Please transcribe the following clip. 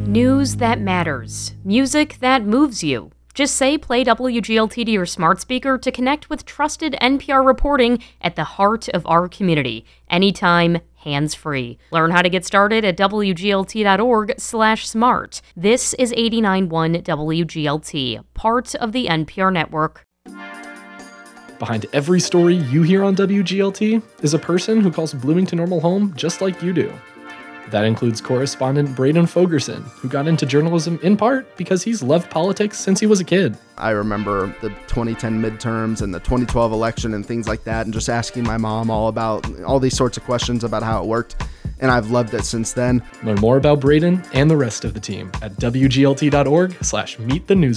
News that matters. Music that moves you. Just say play WGLT to your smart speaker to connect with trusted NPR reporting at the heart of our community. Anytime, hands-free. Learn how to get started at WGLT.org/smart. This is 89.1 WGLT, part of the NPR network. Behind every story you hear on WGLT is a person who calls Bloomington Normal home just like you do. That includes correspondent Braden Fogerson, who got into journalism in part because he's loved politics since he was a kid. I remember the 2010 midterms and the 2012 election and things like that, and just asking my mom all about all these sorts of questions about how it worked, and I've loved it since then. Learn more about Braden and the rest of the team at WGLT.org/meetthenews.